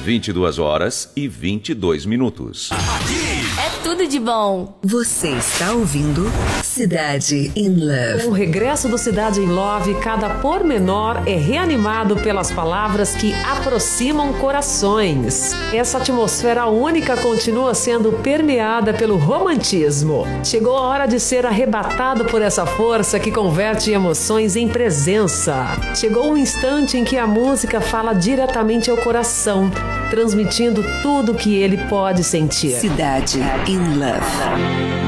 22h22. É tudo de bom. Você está ouvindo Cidade in Love. Com o regresso do Cidade in Love, cada pormenor é reanimado pelas palavras que aproximam corações. Essa atmosfera única continua sendo permeada pelo romantismo. Chegou a hora de ser arrebatado por essa força que converte emoções em presença. Chegou um instante em que a música fala diretamente ao coração, transmitindo tudo o que ele pode sentir. Cidade in Love.